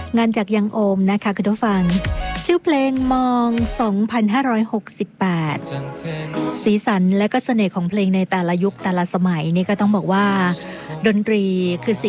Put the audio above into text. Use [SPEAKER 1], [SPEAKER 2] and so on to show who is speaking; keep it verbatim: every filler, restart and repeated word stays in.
[SPEAKER 1] งานจากยังโอมนะคะคุณผู้ฟังชื่อเพลงมอง สองพันห้าร้อยหกสิบแปด สีสันและก็เสน่ห์ของเพลงในแต่ละยุคแต่ละสมัยนี่ก็ต้องบอกว่าดนตรีคือสิ่ง